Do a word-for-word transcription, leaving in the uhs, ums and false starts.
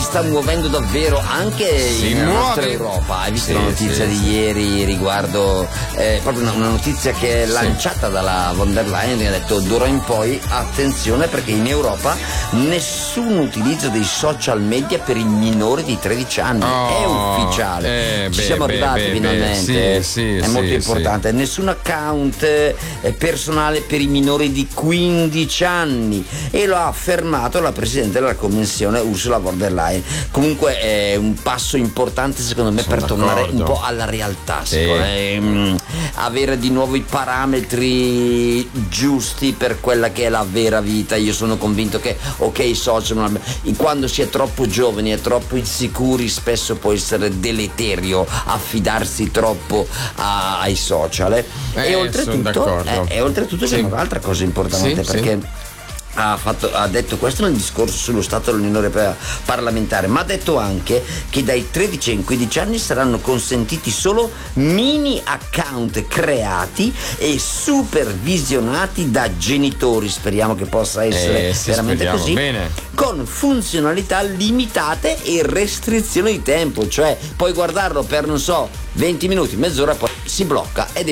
sta muovendo davvero anche si in muove. nostra Europa. Hai visto Sì, la notizia sì, di sì. ieri riguardo eh, proprio una, una notizia che è Sì. lanciata dalla von der Leyen, che ha detto d'ora in poi attenzione perché in Europa nessun utilizzo dei social media per i minori di tredici anni. Oh, è ufficiale, eh, ci beh, siamo beh, arrivati beh, finalmente. beh, sì, sì, è sì, molto sì. importante. Nessun account eh, personale per i minori di quindici anni, e lo ha affermato la Presidente della Commissione Ursula von der Leyen. Comunque è un passo importante secondo me. Sono per tornare d'accordo. un po' alla realtà, Sì. secondo me. Mm, avere di nuovo i parametri giusti per quella che è la vera vita. Io sono convinto che ok, i social non- quando si è troppo giovani e troppo insicuri spesso può essere deleterio affidarsi troppo a- ai social eh. Eh, e sono oltretutto d'accordo. eh, e oltretutto c'è Sì. un'altra cosa importante, Sì, perché sì. Ha, fatto, ha detto questo nel discorso sullo Stato dell'Unione Europea parlamentare, ma ha detto anche che dai tredici ai quindici anni saranno consentiti solo mini account creati e supervisionati da genitori. Speriamo che possa essere Eh, sì, veramente speriamo così, bene. con funzionalità limitate e restrizioni di tempo, cioè puoi guardarlo per non so venti minuti, mezz'ora, poi si blocca ed